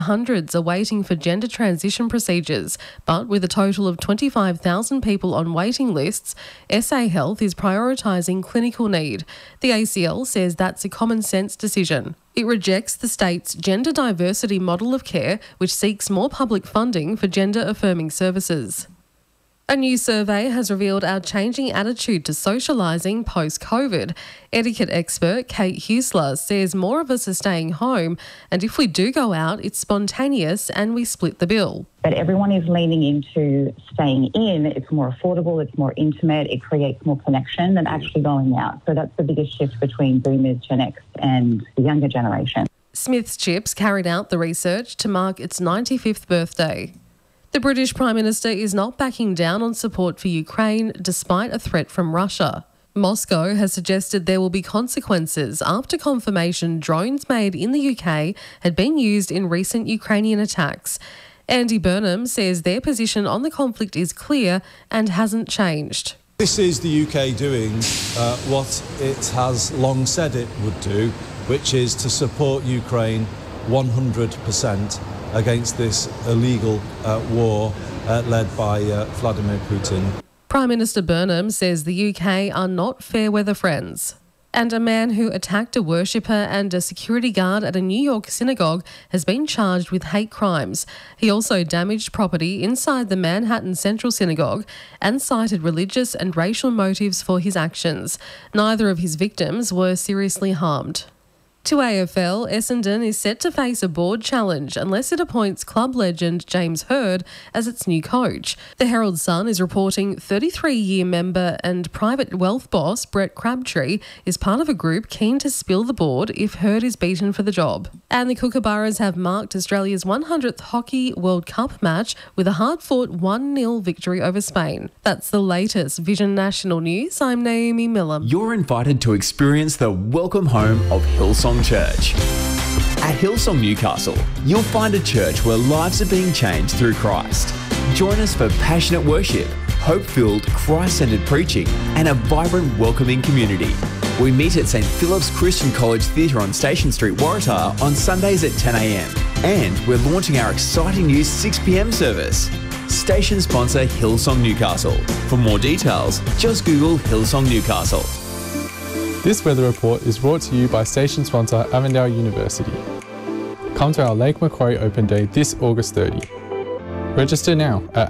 Hundreds are waiting for gender transition procedures, but with a total of 25,000 people on waiting lists, SA Health is prioritising clinical need. The ACL says that's a common sense decision. It rejects the state's gender diversity model of care, which seeks more public funding for gender-affirming services. A new survey has revealed our changing attitude to socialising post-COVID. Etiquette expert Kate Huesler says more of us are staying home, and if we do go out, it's spontaneous and we split the bill. But everyone is leaning into staying in. It's more affordable, it's more intimate, it creates more connection than actually going out. So that's the biggest shift between Boomers, Gen X and the younger generation. Smith's Chips carried out the research to mark its 95th birthday. The British Prime Minister is not backing down on support for Ukraine despite a threat from Russia. Moscow has suggested there will be consequences after confirmation drones made in the UK had been used in recent Ukrainian attacks. Andy Burnham says their position on the conflict is clear and hasn't changed. This is the UK doing what it has long said it would do, which is to support Ukraine 100% against this illegal war led by Vladimir Putin. Prime Minister Burnham says the UK are not fair weather friends. And a man who attacked a worshipper and a security guard at a New York synagogue has been charged with hate crimes. He also damaged property inside the Manhattan Central Synagogue and cited religious and racial motives for his actions. Neither of his victims were seriously harmed. To AFL, Essendon is set to face a board challenge unless it appoints club legend James Hird as its new coach. The Herald Sun is reporting 33-year member and private wealth boss Brett Crabtree is part of a group keen to spill the board if Hird is beaten for the job. And the Kookaburras have marked Australia's 100th Hockey World Cup match with a hard-fought 1-0 victory over Spain. That's the latest Vision National News. I'm Naomi Miller. You're invited to experience the welcome home of Hillsong Church. At Hillsong Newcastle, you'll find a church where lives are being changed through Christ. Join us for passionate worship, hope-filled, Christ-centered preaching, and a vibrant, welcoming community. We meet at St Philip's Christian College Theatre on Station Street, Waratah on Sundays at 10 a.m. And we're launching our exciting new 6 p.m. service. Station sponsor Hillsong Newcastle. For more details, just Google Hillsong Newcastle. This weather report is brought to you by station sponsor Avondale University. Come to our Lake Macquarie Open Day this August 30. Register now at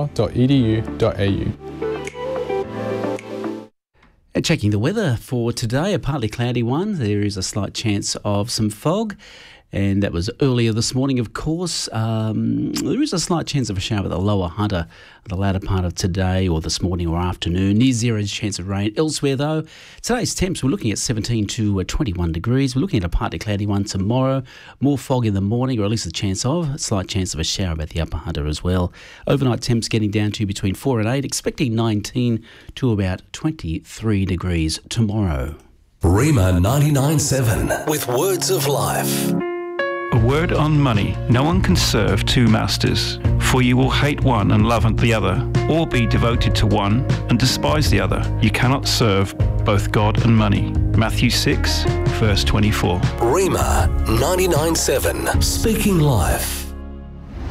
avondale.edu.au. Checking the weather for today, a partly cloudy one. There is a slight chance of some fog. And that was earlier this morning, of course. There is a slight chance of a shower at the Lower Hunter the latter part of today or this morning or afternoon. Near zero chance of rain. Elsewhere, though, today's temps, we're looking at 17 to 21 degrees. We're looking at a partly cloudy one tomorrow. More fog in the morning, or at least a slight chance of a shower at the Upper Hunter as well. Overnight temps getting down to between 4 and 8, expecting 19 to about 23 degrees tomorrow. Rima 99.7 with Words of Life. A word on money. No one can serve two masters, for you will hate one and love the other, or be devoted to one and despise the other. You cannot serve both God and money. Matthew 6, verse 24. Rima 99.7, speaking life.